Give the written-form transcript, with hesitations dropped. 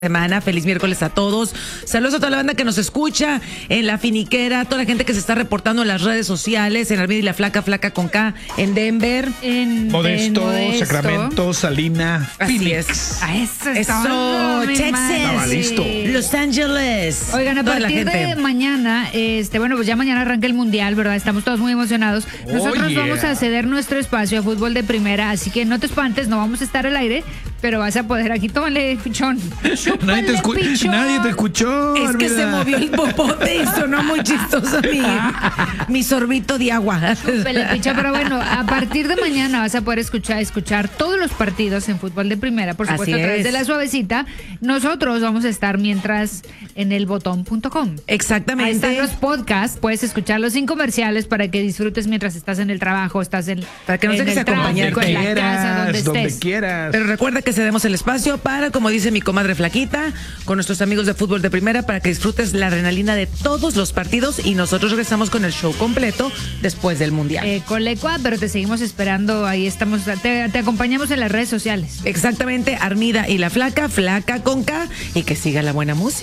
Semana, feliz miércoles a todos. Saludos a toda la banda que nos escucha en La Finiquera, toda la gente que se está reportando en las redes sociales, en Armida y la Flaca, Flaca con K, en Denver, en Modesto, Sacramento, Salina, así Phoenix. es. A eso, Texas, Estaba listo. Los Ángeles. Oigan, a toda la partir de gente. mañana, bueno, pues ya mañana arranca el Mundial, ¿verdad? Estamos todos muy emocionados. Nosotros vamos a ceder nuestro espacio a fútbol de primera, así que no te espantes, no vamos a estar al aire, pero vas a poder aquí, tómale, pichón. Nadie te escuchó. Es que Armida. se movió el popote y sonó muy chistoso mi sorbito de agua. Chúpele, pichón. Pero bueno, a partir de mañana vas a poder escuchar todos los partidos en fútbol de primera, por supuesto, Así a través es. de La Suavecita. Nosotros vamos a estar mientras en elbotón.com. Exactamente. Ahí están los podcasts, puedes escucharlos sin comerciales para que disfrutes mientras estás en el trabajo, estás en Para que no en dejes el acompañar tráfico, en la casa, donde estés. quieras. Pero recuerda que cedemos el espacio para, como dice mi comadre Flaquita, con nuestros amigos de fútbol de primera, para que disfrutes la adrenalina de todos los partidos y nosotros regresamos con el show completo después del Mundial. Colecua, pero te seguimos esperando, ahí estamos, te acompañamos en las redes sociales. Exactamente, Armida y la Flaca, Flaca con K, y que siga la buena música.